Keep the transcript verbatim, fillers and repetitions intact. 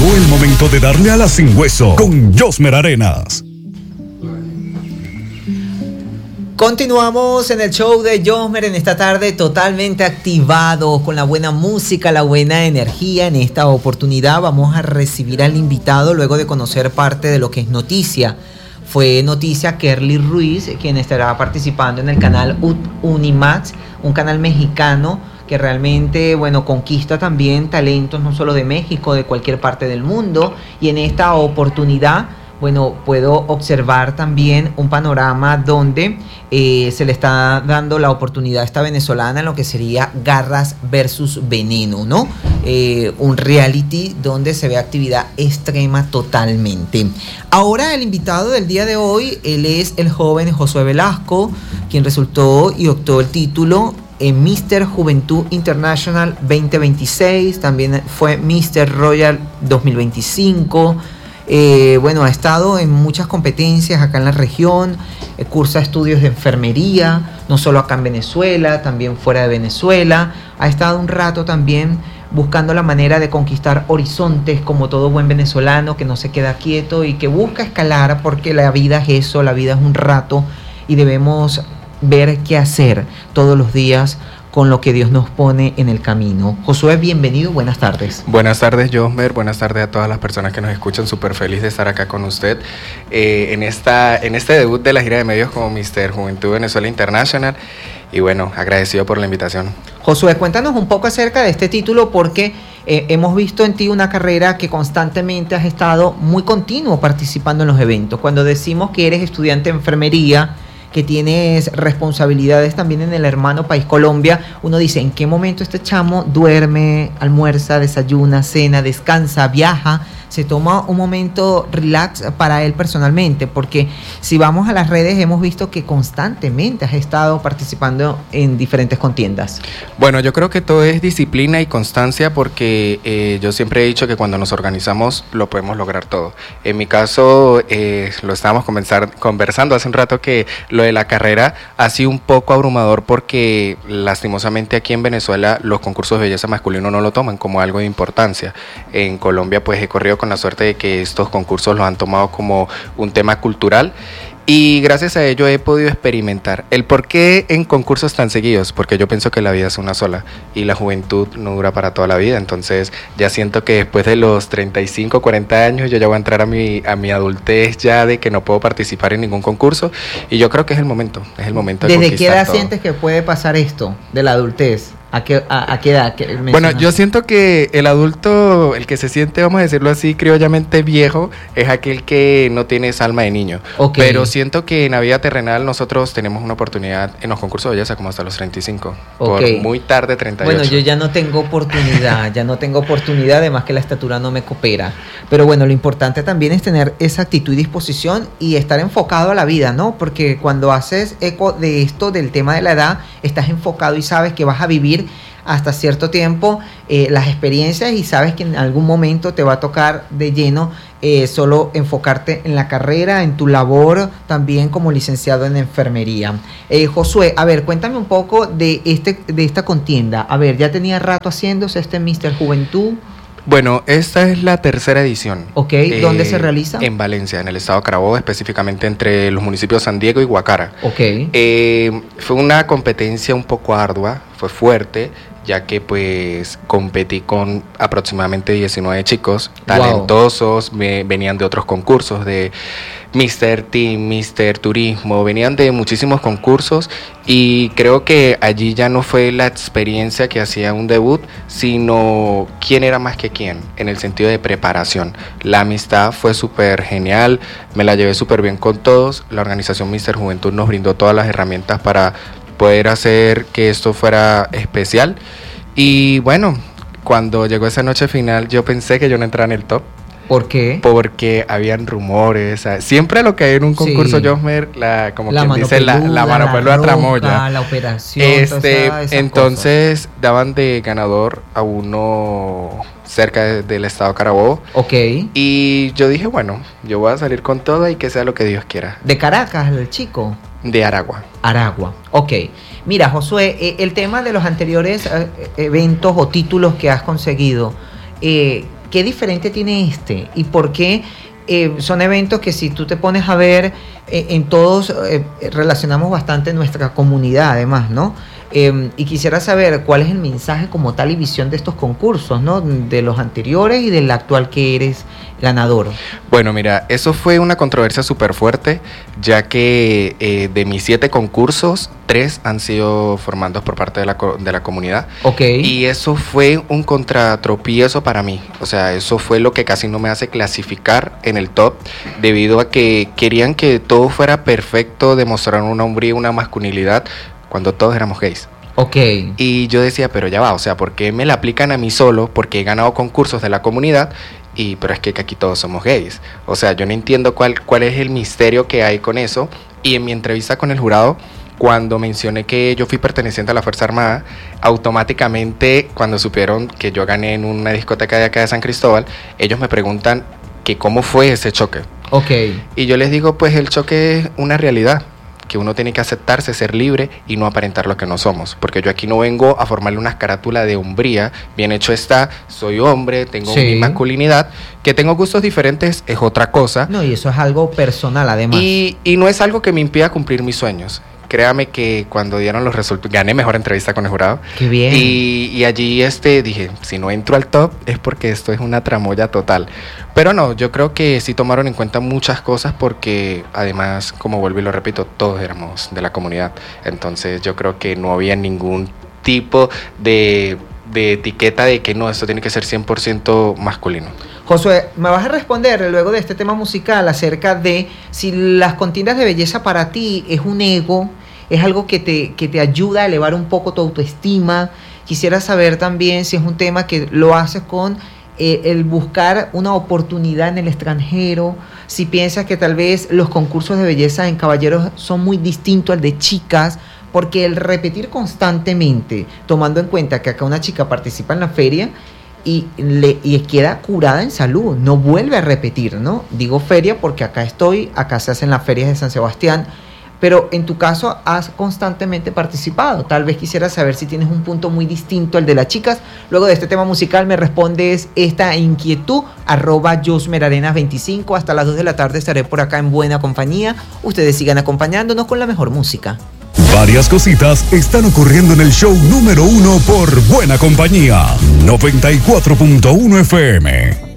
Llegó el momento de darle a la sin hueso con Josmer Arenas. Continuamos en el show de Josmer en esta tarde totalmente activados con la buena música, la buena energía. En esta oportunidad vamos a recibir al invitado luego de conocer parte de lo que es noticia. Fue noticia Kerly Ruiz, quien estará participando en el canal Unimax, un canal mexicano que realmente, bueno, conquista también talentos no solo de México, de cualquier parte del mundo. Y en esta oportunidad, bueno, puedo observar también un panorama donde eh, se le está dando la oportunidad a esta venezolana en lo que sería Garras versus Veneno, ¿no? Eh, un reality donde se ve actividad extrema totalmente. Ahora el invitado del día de hoy, él es el joven Josué Velasco, quien resultó y obtuvo el título en míster Juventud International veinte veintiséis, también fue míster Royal dos mil veinticinco. Eh, bueno, ha estado en muchas competencias acá en la región, eh, cursa estudios de enfermería, no solo acá en Venezuela, también fuera de Venezuela. Ha estado un rato también buscando la manera de conquistar horizontes como todo buen venezolano que no se queda quieto y que busca escalar, porque la vida es eso, la vida es un rato y debemos ver qué hacer todos los días con lo que Dios nos pone en el camino. Josué, bienvenido, buenas tardes. Buenas tardes, Josmer, buenas tardes a todas las personas que nos escuchan, súper feliz de estar acá con usted eh, en, esta, en este debut de la gira de medios como míster Juventud Venezuela International, y bueno, agradecido por la invitación. Josué, cuéntanos un poco acerca de este título, porque eh, hemos visto en ti una carrera que constantemente has estado muy continuo participando en los eventos. Cuando decimos que eres estudiante de enfermería, que tienes responsabilidades también en el hermano país Colombia, uno dice, ¿en qué momento este chamo duerme, almuerza, desayuna, cena, descansa, viaja? Se toma un momento relax para él personalmente, porque si vamos a las redes hemos visto que constantemente has estado participando en diferentes contiendas. Bueno, yo creo que todo es disciplina y constancia, porque eh, yo siempre he dicho que cuando nos organizamos lo podemos lograr todo. En mi caso, eh, lo estábamos comenzar, conversando hace un rato, que lo de la carrera ha sido un poco abrumador, porque lastimosamente aquí en Venezuela los concursos de belleza masculino no lo toman como algo de importancia. En Colombia pues he corrido con la suerte de que estos concursos los han tomado como un tema cultural, y gracias a ello he podido experimentar el por qué en concursos tan seguidos, porque yo pienso que la vida es una sola y la juventud no dura para toda la vida. Entonces ya siento que después de los treinta y cinco, cuarenta años yo ya voy a entrar a mi, a mi adultez ya de que no puedo participar en ningún concurso, y yo creo que es el momento, es el momento de conquistar. ¿Desde qué edad todo. sientes que puede pasar esto de la adultez? ¿A qué, a, a qué edad? ¿Qué bueno, yo siento que el adulto, el que se siente, vamos a decirlo así, criollamente viejo, es aquel que no tiene esa alma de niño. Okay. Pero siento que en la vida terrenal nosotros tenemos una oportunidad en los concursos de belleza como hasta los treinta y cinco. Okay. Por muy tarde, treinta y ocho. Bueno, yo ya no tengo oportunidad, ya no tengo oportunidad, además que la estatura no me coopera. Pero bueno, lo importante también es tener esa actitud y disposición y estar enfocado a la vida, ¿no? Porque cuando haces eco de esto, del tema de la edad, estás enfocado y sabes que vas a vivir hasta cierto tiempo eh, las experiencias, y sabes que en algún momento te va a tocar de lleno eh, solo enfocarte en la carrera, en tu labor también como licenciado en enfermería. Eh, Josué, a ver, cuéntame un poco de, este, de esta contienda. A ver, ¿ya tenía rato haciéndose este míster Juventud? Bueno, esta es la tercera edición. Ok, ¿dónde eh, se realiza? En Valencia, en el estado de Carabobo, específicamente entre los municipios de San Diego y Guacara. Ok. Eh, fue una competencia un poco ardua, fue fuerte, ya que pues competí con aproximadamente diecinueve chicos talentosos. Wow. Me, venían de otros concursos, de míster Team, míster Turismo, venían de muchísimos concursos, y creo que allí ya no fue la experiencia que hacía un debut, sino quién era más que quién, en el sentido de preparación. La amistad fue súper genial, me la llevé súper bien con todos. La organización míster Juventud nos brindó todas las herramientas para poder hacer que esto fuera especial. Y bueno, cuando llegó esa noche final yo pensé que yo no entraba en el top. ¿Por qué? Porque habían rumores. Siempre lo que hay en un concurso, sí. Josmer, la, como la quien dice, la, la mano peluda tramoya. La operación. Este, esa, esa entonces cosa. Daban de ganador a uno cerca de, del estado Carabobo. Ok. Y yo dije, bueno, yo voy a salir con todo y que sea lo que Dios quiera. ¿De Caracas, el chico? De Aragua. Aragua, ok. Mira, Josué, eh, el tema de los anteriores eh, eventos o títulos que has conseguido, eh, ¿qué diferente tiene este? ¿Y por qué eh, son eventos que si tú te pones a ver, eh, en todos eh, relacionamos bastante nuestra comunidad además, ¿no? Eh, y quisiera saber cuál es el mensaje como tal y visión de estos concursos, ¿no? De los anteriores y del actual que eres ganador. Bueno, mira, eso fue una controversia súper fuerte, ya que eh, de mis siete concursos, tres han sido formados por parte de la, de la comunidad. Ok. Y eso fue un contratropiezo para mí. O sea, eso fue lo que casi no me hace clasificar en el top, debido a que querían que todo fuera perfecto, demostrar una hombría, una masculinidad, cuando todos éramos gays. Ok. Y yo decía, pero ya va, o sea, ¿por qué me la aplican a mí solo? Porque he ganado concursos de la comunidad, y pero es que aquí todos somos gays. O sea, yo no entiendo cuál, cuál es el misterio que hay con eso. Y en mi entrevista con el jurado, cuando mencioné que yo fui perteneciente a la Fuerza Armada, automáticamente, cuando supieron que yo gané en una discoteca de acá de San Cristóbal, ellos me preguntan que cómo fue ese choque. Ok. Y yo les digo, pues el choque es una realidad, que uno tiene que aceptarse, ser libre y no aparentar lo que no somos. Porque yo aquí no vengo a formarle una carátula de hombría. Bien hecho está, soy hombre, tengo sí. mi masculinidad. Que tengo gustos diferentes es otra cosa. No, y eso es algo personal además. Y, y no es algo que me impida cumplir mis sueños. Créame que cuando dieron los resultados, gané mejor entrevista con el jurado. ¡Qué bien! Y, y allí este, dije, si no entro al top es porque esto es una tramoya total. Pero no, yo creo que sí tomaron en cuenta muchas cosas porque además, como vuelvo y lo repito, todos éramos de la comunidad. Entonces yo creo que no había ningún tipo de, de etiqueta de que no, esto tiene que ser cien por ciento masculino. Josué, me vas a responder luego de este tema musical acerca de si las contiendas de belleza para ti es un ego, es algo que te, que te ayuda a elevar un poco tu autoestima. Quisiera saber también si es un tema que lo haces con eh, el buscar una oportunidad en el extranjero, si piensas que tal vez los concursos de belleza en caballeros son muy distintos al de chicas, porque el repetir constantemente, tomando en cuenta que acá una chica participa en la feria, Y, le, y queda curada en salud, no vuelve a repetir, ¿no? Digo feria porque acá estoy, acá se hacen las ferias de San Sebastián, pero en tu caso has constantemente participado. Tal vez quisiera saber si tienes un punto muy distinto al de las chicas. Luego de este tema musical me respondes esta inquietud, arroba josmerarenas veinticinco. Hasta las dos de la tarde estaré por acá en buena compañía. Ustedes sigan acompañándonos con la mejor música. Varias cositas están ocurriendo en el show número uno por Buena Compañía, noventa y cuatro punto uno F M.